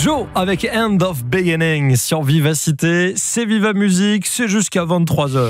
Joe avec End of Beginning sur Vivacité. C'est Viva Musique, c'est jusqu'à 23h.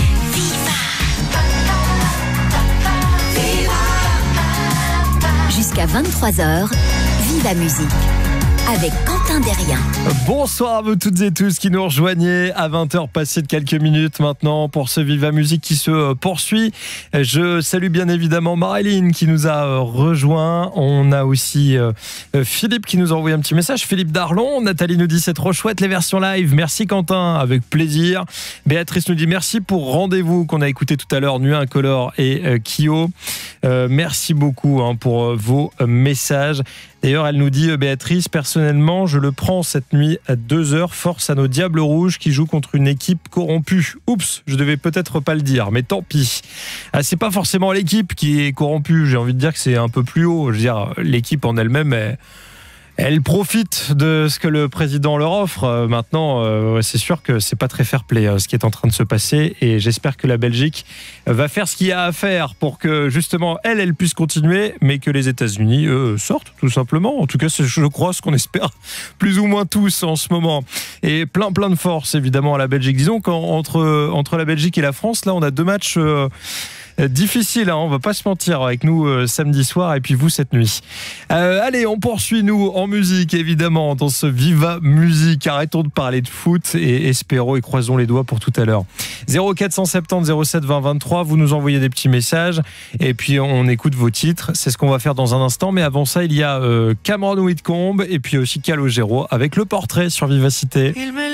Jusqu'à 23h, Viva Musique avec Quentin Derrien. Bonsoir à vous toutes et tous qui nous rejoignez à 20h passé de quelques minutes maintenant pour ce Viva Musique qui se poursuit. Je salue bien évidemment Marilyn qui nous a rejoint. On a aussi Philippe qui nous a envoyé un petit message. Philippe Darlon. Nathalie nous dit c'est trop chouette les versions live. Merci Quentin, avec plaisir. Béatrice nous dit merci pour Rendez-vous qu'on a écouté tout à l'heure, Nuit Incolore et Kyo. Merci beaucoup pour vos messages. D'ailleurs, elle nous dit, Béatrice, personnellement, je le prends cette nuit à 2h, force à nos Diables Rouges qui jouent contre une équipe corrompue. Oups, je devais peut-être pas le dire, mais tant pis. C'est pas forcément l'équipe qui est corrompue, j'ai envie de dire que c'est un peu plus haut. Je veux dire, l'équipe en elle-même, elle profite de ce que le président leur offre. Maintenant, c'est sûr que c'est pas très fair-play ce qui est en train de se passer et j'espère que la Belgique va faire ce qu'il y a à faire pour que justement elle puisse continuer, mais que les États-Unis sortent tout simplement. En tout cas, je crois ce qu'on espère plus ou moins tous en ce moment. Et plein de force évidemment à la Belgique. Disons qu'entre la Belgique et la France, là, on a deux matchs difficile, on va pas se mentir, avec nous samedi soir et puis vous cette nuit. Allez, on poursuit nous en musique évidemment dans ce Viva Musique. Arrêtons de parler de foot et espérons et croisons les doigts pour tout à l'heure. 0470 07 20 23, vous nous envoyez des petits messages et puis on écoute vos titres. C'est ce qu'on va faire dans un instant, mais avant ça il y a Cameron Whitcomb et puis aussi Calogero avec le portrait sur Vivacité.